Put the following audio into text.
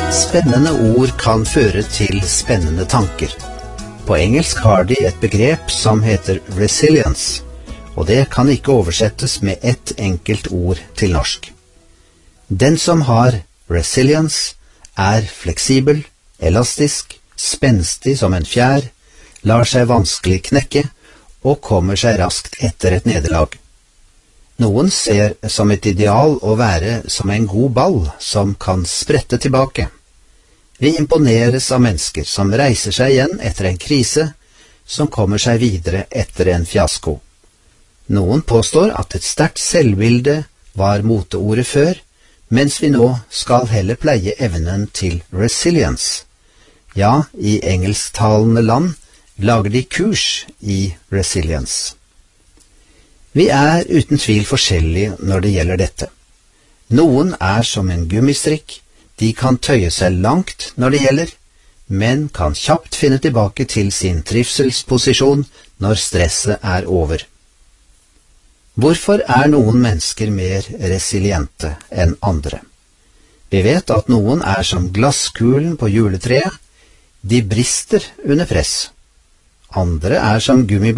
Spennende ord kan føre til spennende tanker. På engelsk har de et begrep som heter resilience, og det kan ikke oversettes med ett enkelt ord til norsk. Den som har resilience er fleksibel, elastisk, spenstig som en fjær, lar seg vanskelig knekke og kommer seg raskt etter et nederlag. Noen ser som et ideal å være som en god ball som kan sprette tilbake. Vi imponeres av mennesker som reiser seg igjen etter en krise, som kommer seg videre etter en fiasko. Noen påstår at et sterkt selvbilde var moteordet før, mens vi nå skal heller pleie evnen til resilience. Ja, i engelsktalende land lager de kurs i resilience. Vi er uten tvil forskjellige når det gjelder dette. Noen er som en gummistrikk, de kan tøye seg langt når det gjelder, men kan kjapt finne tilbake til sin trivselsposisjon når stresset er over. Hvorfor er noen mennesker mer resiliente enn andre? Vi vet at noen er som glasskulen på juletreet, de brister under press. Andre er som gummiball,